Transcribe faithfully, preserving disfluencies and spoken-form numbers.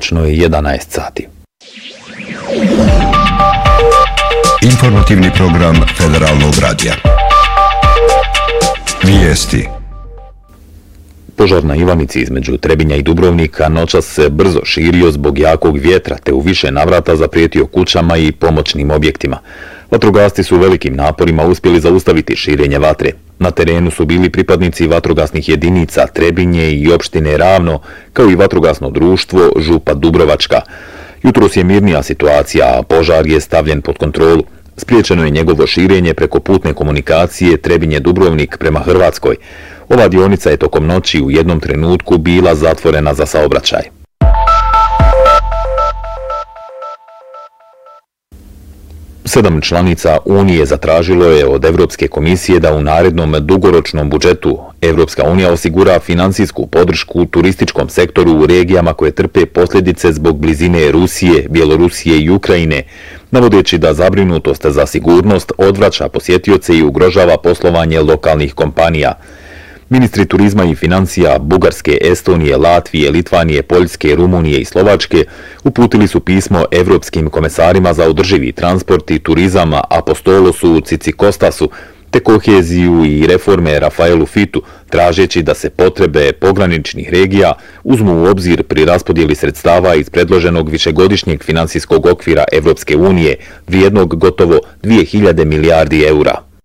Tačno je jedanaest sati. Informativni program Federalnog radija. Vijesti. Požar na Ivanici između Trebinja i Dubrovnika noćas se brzo širio zbog jakog vjetra, te u više navrata zaprijetio kućama i pomoćnim objektima. Vatrogasci su velikim naporima uspjeli zaustaviti širenje vatre. Na terenu su bili pripadnici vatrogasnih jedinica Trebinje i opštine Ravno, kao i vatrogasno društvo Župa Dubrovačka. Jutros je mirnija situacija, a požar je stavljen pod kontrolu. Spriječeno je njegovo širenje preko putne komunikacije Trebinje-Dubrovnik prema Hrvatskoj. Ova dionica je tokom noći u jednom trenutku bila zatvorena za saobraćaj. Sedam članica Unije zatražilo je od Europske komisije da u narednom dugoročnom budžetu Europska unija osigura financijsku podršku turističkom sektoru u regijama koje trpe posljedice zbog blizine Rusije, Bjelorusije i Ukrajine, navodeći da zabrinutost za sigurnost odvraća posjetioce i ugrožava poslovanje lokalnih kompanija. Ministri turizma i financija Bugarske, Estonije, Latvije, Litvanije, Poljske, Rumunije i Slovačke uputili su pismo evropskim komesarima za održivi transport i turizam Apostolosu Cicikostasu te koheziju i reforme Rafaelu Fitu, tražeći da se potrebe pograničnih regija uzmu u obzir pri raspodjeli sredstava iz predloženog višegodišnjeg financijskog okvira Evropske unije vrijednog gotovo dvije hiljade milijardi eura.